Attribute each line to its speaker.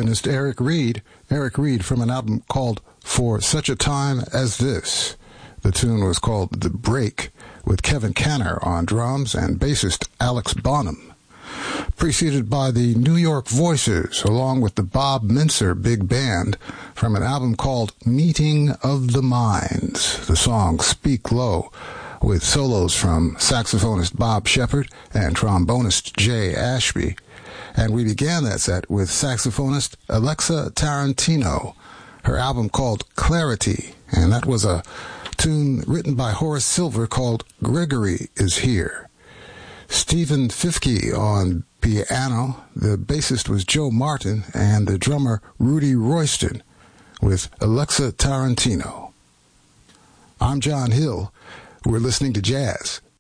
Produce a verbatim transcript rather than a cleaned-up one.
Speaker 1: pianist Eric Reed. Eric Reed from an album called For Such a Time as This. The tune was called The Break, with Kevin Canner on drums and bassist Alex Bonham. Preceded by the New York Voices, along with the Bob Mincer Big Band, from an album called Meeting of the Minds. The song Speak Low, with solos from saxophonist Bob Shepard and trombonist Jay Ashby. And we began that set with saxophonist Alexa Tarantino, her album called Clarity, and that was a tune written by Horace Silver called Gregory is Here. Stephen Fifke on piano, the bassist was Joe Martin, and the drummer Rudy Royston, with Alexa Tarantino. I'm John Hill. We're listening to jazz